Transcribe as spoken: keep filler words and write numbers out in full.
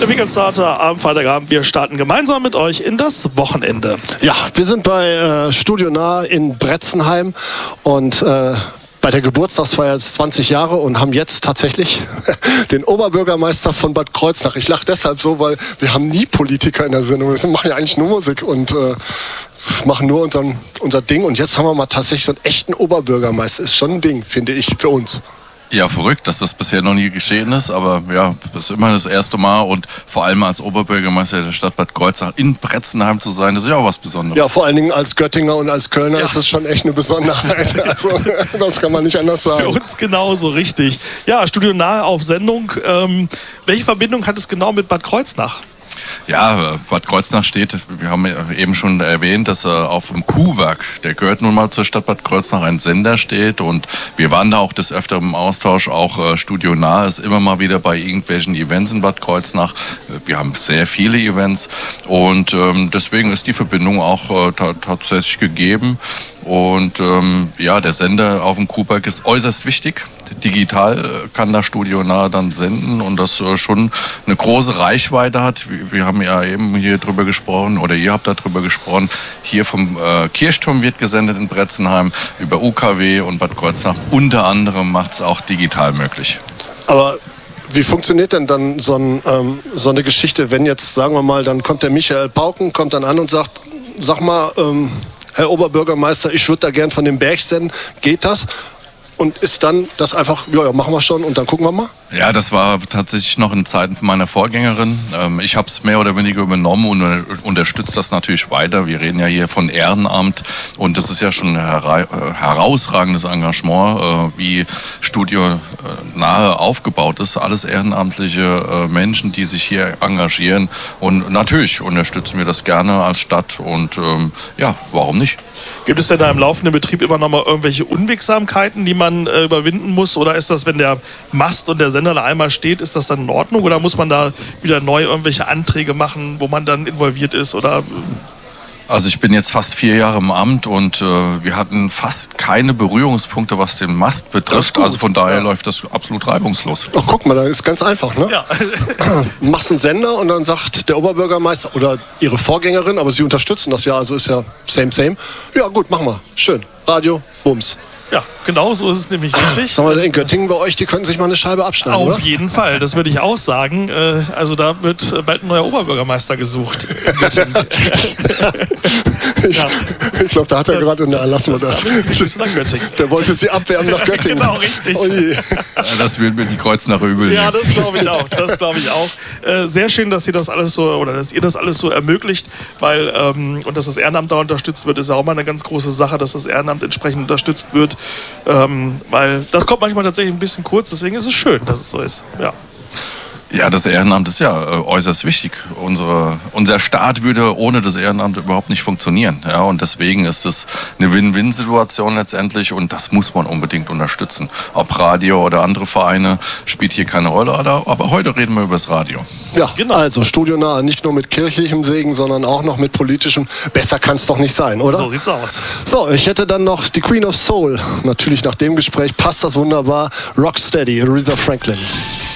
Der Weekend Starter am Freitagabend. Wir starten gemeinsam mit euch in das Wochenende. Ja, wir sind bei äh, Studio Nah in Bretzenheim und äh, bei der Geburtstagsfeier jetzt zwanzig Jahre und haben jetzt tatsächlich den Oberbürgermeister von Bad Kreuznach. Ich lache deshalb so, weil wir haben nie Politiker in der Sendung. Wir machen ja eigentlich nur Musik und äh, machen nur unser, unser Ding. Und jetzt haben wir mal tatsächlich so einen echten Oberbürgermeister. Ist schon ein Ding, finde ich, für uns. Ja, verrückt, dass das bisher noch nie geschehen ist, aber ja, das ist immer das erste Mal und vor allem als Oberbürgermeister der Stadt Bad Kreuznach in Bretzenheim zu sein, das ist ja auch was Besonderes. Ja, vor allen Dingen als Göttinger und als Kölner ja. ist das schon echt eine Besonderheit. Also, das kann man nicht anders sagen. Für uns genauso, richtig. Ja, Studio Nah auf Sendung. Ähm, welche Verbindung hat es genau mit Bad Kreuznach? Ja, Bad Kreuznach steht, wir haben eben schon erwähnt, dass auf dem Kuhwerk, der gehört nun mal zur Stadt Bad Kreuznach, ein Sender steht und wir waren da auch des Öfteren im Austausch, auch Studio Nah ist immer mal wieder bei irgendwelchen Events in Bad Kreuznach. Wir haben sehr viele Events und ähm, deswegen ist die Verbindung auch äh, t- tatsächlich gegeben und ähm, ja, der Sender auf dem Kuhwerk ist äußerst wichtig. Digital kann da Studio Nah dann senden und das äh, schon eine große Reichweite hat. Wir, wir haben ja eben hier drüber gesprochen oder ihr habt da drüber gesprochen. Hier vom äh, Kirchturm wird gesendet in Bretzenheim über U K W und Bad Kreuznach. Unter anderem macht es auch digital möglich. Aber wie funktioniert denn dann so, ein, ähm, so eine Geschichte, wenn jetzt, sagen wir mal, dann kommt der Michael Pauken, kommt dann an und sagt, sag mal, ähm, Herr Oberbürgermeister, ich würde da gern von dem Berg senden. Geht das? Und ist dann das einfach, ja, ja, machen wir schon und dann gucken wir mal? Ja, das war tatsächlich noch in Zeiten von meiner Vorgängerin. Ich habe es mehr oder weniger übernommen und unterstütze das natürlich weiter. Wir reden ja hier von Ehrenamt und das ist ja schon ein herausragendes Engagement, wie Studio Nahe aufgebaut ist. Alles ehrenamtliche Menschen, die sich hier engagieren und natürlich unterstützen wir das gerne als Stadt und ja, warum nicht? Gibt es denn da im laufenden Betrieb immer noch mal irgendwelche Unwegsamkeiten, die man äh, überwinden muss? Oder ist das, wenn der Mast und der Sender da einmal steht, ist das dann in Ordnung? Oder muss man da wieder neu irgendwelche Anträge machen, wo man dann involviert ist? Oder Also ich bin jetzt fast vier Jahre im Amt und äh, wir hatten fast keine Berührungspunkte, was den Mast betrifft. Also von daher ja. läuft das absolut reibungslos. Ach, guck mal, das ist ganz einfach, ne? Ja. Machst einen Sender und dann sagt der Oberbürgermeister oder ihre Vorgängerin, aber sie unterstützen das ja, also ist ja same, same. Ja gut, machen wir. Schön. Radio, Bums. Ja, genau so ist es nämlich richtig. Sagen wir in Göttingen bei euch, die könnten sich mal eine Scheibe abschneiden, Auf oder? jeden Fall, das würde ich auch sagen. Also da wird bald ein neuer Oberbürgermeister gesucht in Göttingen. ich ja. ich glaube, da hat er gerade, na, lassen wir das. Nach Göttingen. Der wollte sie abwärmen nach Göttingen. Genau, richtig. Oh je. Das will mir die Kreuznacher übel nehmen. Ja, das glaube ich auch. Das glaube ich auch. Äh, sehr schön, dass ihr das alles so oder dass ihr das alles so ermöglicht, weil ähm, und dass das Ehrenamt da unterstützt wird, ist ja auch mal eine ganz große Sache, dass das Ehrenamt entsprechend unterstützt wird. Ähm, weil das kommt manchmal tatsächlich ein bisschen kurz, deswegen ist es schön, dass es so ist. Ja. Ja, das Ehrenamt ist ja äh, äußerst wichtig. Unsere, unser Staat würde ohne das Ehrenamt überhaupt nicht funktionieren. Ja, und deswegen ist es eine Win-Win-Situation letztendlich und das muss man unbedingt unterstützen. Ob Radio oder andere Vereine spielt hier keine Rolle, aber heute reden wir über das Radio. Ja, genau. Also Studio Nah, nicht nur mit kirchlichem Segen, sondern auch noch mit politischem. Besser kann es doch nicht sein, oder? So sieht's aus. So, ich hätte dann noch die Queen of Soul. Natürlich nach dem Gespräch passt das wunderbar. Rocksteady, Aretha Franklin.